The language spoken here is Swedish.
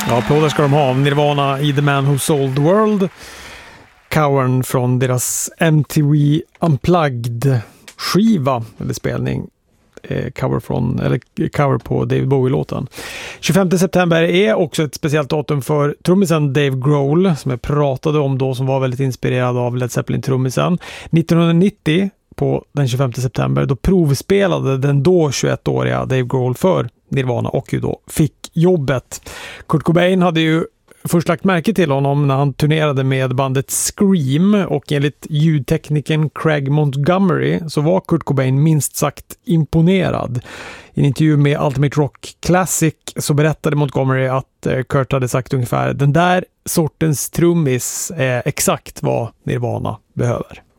Ja, applåder ska de ha. Nirvana i The Man Who Sold the World. Covern från deras MTV Unplugged-skiva eller spelning. Cover på David Bowie-låten. 25 september är också ett speciellt datum för trummisen Dave Grohl, som jag pratade om då, som var väldigt inspirerad av Led Zeppelin-trummisen. 1990 på den 25 september då provspelade den då 21-åriga Dave Grohl för Nirvana och ju då fick jobbet. Kurt Cobain hade ju först lagt märke till honom när han turnerade med bandet Scream, och enligt ljudteknikern Craig Montgomery så var Kurt Cobain minst sagt imponerad. I en intervju med Ultimate Rock Classic så berättade Montgomery att Kurt hade sagt ungefär: den där sortens trummis är exakt vad Nirvana behöver.